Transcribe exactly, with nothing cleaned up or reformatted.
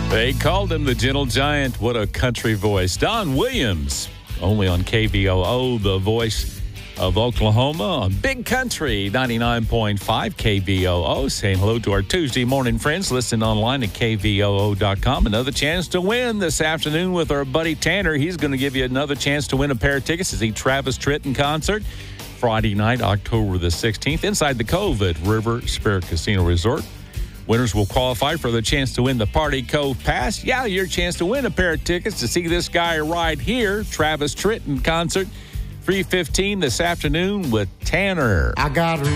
They called him the Gentle Giant. What a country voice. Don Williams, only on K V O O, the voice of Oklahoma on Big Country ninety-nine point five K V O O. Saying hello to our Tuesday morning friends. Listen online at K V O O dot com. Another chance to win this afternoon with our buddy Tanner. He's going to give you another chance to win a pair of tickets to see Travis Tritt in concert Friday night, October the sixteenth, inside the Cove at River Spirit Casino Resort. Winners will qualify for the chance to win the Party Cove Pass. Yeah, your chance to win a pair of tickets to see this guy right here, Travis Tritt in concert, three fifteen this afternoon with Tanner. I got